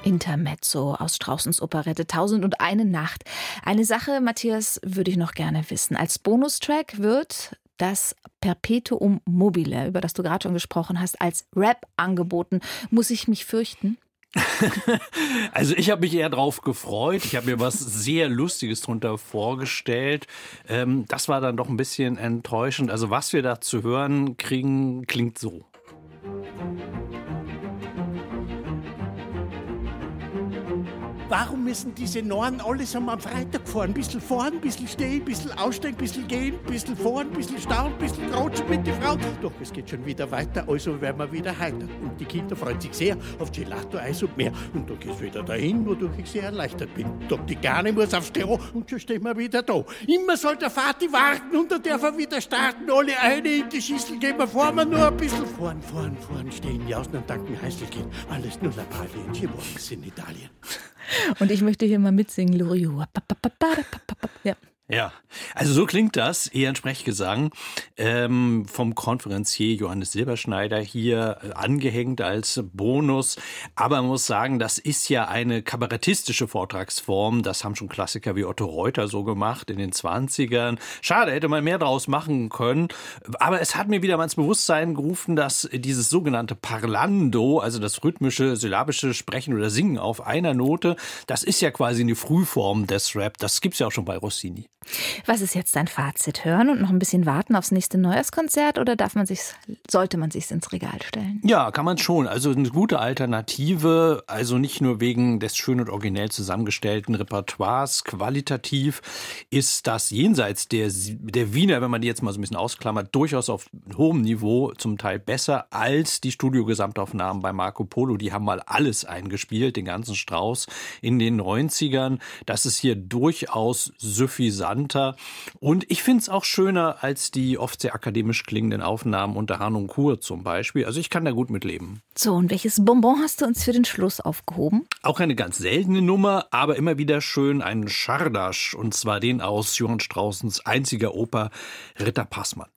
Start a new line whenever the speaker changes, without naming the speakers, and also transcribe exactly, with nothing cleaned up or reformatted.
Intermezzo aus Straussens Operette Tausend und eine Nacht. Eine Sache, Matthias, würde ich noch gerne wissen. Als Bonustrack wird das Perpetuum mobile, über das du gerade schon gesprochen hast, als Rap angeboten. Muss ich mich fürchten?
Also ich habe mich eher drauf gefreut. Ich habe mir was sehr Lustiges drunter vorgestellt. Ähm, das war dann doch ein bisschen enttäuschend. Also was wir da zu hören kriegen, klingt so.
Warum müssen diese Norn alles am Freitag fahren? Ein bisschen fahren, ein bisschen stehen, ein bisschen aussteigen, ein bisschen gehen, ein bisschen fahren, ein bisschen staunen, ein bisschen quatschen mit den Frauen. Doch es geht schon wieder weiter, also werden wir wieder heiter. Und die Kinder freuen sich sehr auf Gelato, Eis und mehr. Und dann geht's wieder dahin, wodurch ich sehr erleichtert bin. Doch die Garne muss aufs Klo und schon stehen wir wieder da. Immer soll der Vati warten und dann darf er wieder starten. Alle eine in die Schüssel gehen, wir fahren wir nur ein bisschen. Fahren, fahren, fahren, stehen, jausen und danken, Heißelchen. Alles nur Lappalien, Chihuahuas in Italien.
Und ich möchte hier mal mitsingen, Loriot. Ja.
Ja, also so klingt das, eher ein Sprechgesang, ähm, vom Konferencier Johannes Silberschneider hier äh, angehängt als Bonus. Aber man muss sagen, das ist ja eine kabarettistische Vortragsform. Das haben schon Klassiker wie Otto Reuter so gemacht in den zwanzigern. Schade, hätte man mehr draus machen können. Aber es hat mir wieder mal ins Bewusstsein gerufen, dass dieses sogenannte Parlando, also das rhythmische, syllabische Sprechen oder Singen auf einer Note, das ist ja quasi eine Frühform des Rap. Das gibt's ja auch schon bei Rossini.
Was ist jetzt dein Fazit? Hören und noch ein bisschen warten aufs nächste Neujahrskonzert oder darf man sich's, sollte man sich's ins Regal stellen?
Ja, kann man schon. Also eine gute Alternative, also nicht nur wegen des schön und originell zusammengestellten Repertoires, qualitativ ist das jenseits der, der Wiener, wenn man die jetzt mal so ein bisschen ausklammert, durchaus auf hohem Niveau, zum Teil besser als die Studio-Gesamtaufnahmen bei Marco Polo. Die haben mal alles eingespielt, den ganzen Strauß in den neunzigern. Das ist hier durchaus suffisanter. Und ich finde es auch schöner als die oft sehr akademisch klingenden Aufnahmen unter Harnum Kur zum Beispiel. Also ich kann da gut mitleben.
So, und welches Bonbon hast du uns für den Schluss aufgehoben?
Auch eine ganz seltene Nummer, aber immer wieder schön, einen Schardasch. Und zwar den aus Johann Straussens einziger Oper Ritter Passmann.